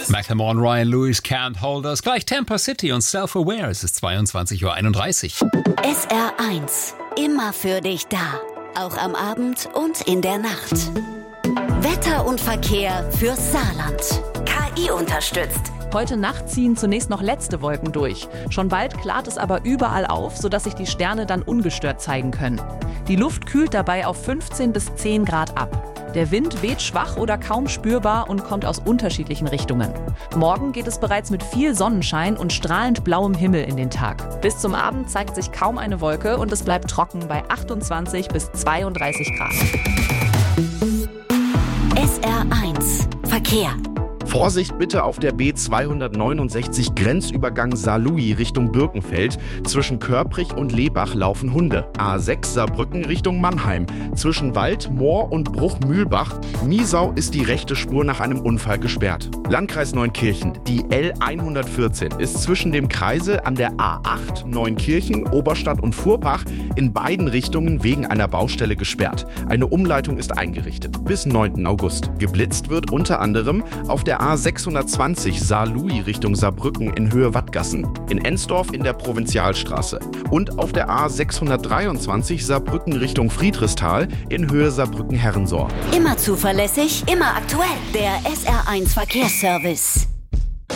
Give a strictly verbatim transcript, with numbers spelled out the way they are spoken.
Macklemore, Ryan Lewis, Can't Hold Us. Gleich Tampa City und Self-Aware. Es ist zweiundzwanzig Uhr einunddreißig. S R eins. Immer für dich da. Auch am Abend und in der Nacht. Wetter und Verkehr fürs Saarland. K I unterstützt. Heute Nacht ziehen zunächst noch letzte Wolken durch. Schon bald klart es aber überall auf, sodass sich die Sterne dann ungestört zeigen können. Die Luft kühlt dabei auf fünfzehn bis zehn Grad ab. Der Wind weht schwach oder kaum spürbar und kommt aus unterschiedlichen Richtungen. Morgen geht es bereits mit viel Sonnenschein und strahlend blauem Himmel in den Tag. Bis zum Abend zeigt sich kaum eine Wolke und es bleibt trocken bei achtundzwanzig bis zweiunddreißig Grad. S R eins. Verkehr. Vorsicht bitte auf der B zweihundertneunundsechzig Grenzübergang Saarlouis Richtung Birkenfeld. Zwischen Körprich und Lebach laufen Hunde. A sechs Saarbrücken Richtung Mannheim. Zwischen Wald, Moor und Bruchmühlbach. Miesau ist die rechte Spur nach einem Unfall gesperrt. Landkreis Neunkirchen. Die L hundertvierzehn ist zwischen dem Kreisel an der A acht Neunkirchen, Oberstadt und Furbach in beiden Richtungen wegen einer Baustelle gesperrt. Eine Umleitung ist eingerichtet. Bis neunten August. Geblitzt wird unter anderem auf der A sechshundertzwanzig Saarlouis Richtung Saarbrücken in Höhe Wattgassen, in Ensdorf in der Provinzialstraße und auf der A sechshundertdreiundzwanzig Saarbrücken Richtung Friedrichsthal in Höhe Saarbrücken-Herrensohr. Immer zuverlässig, immer aktuell. Der S R eins Verkehrsservice.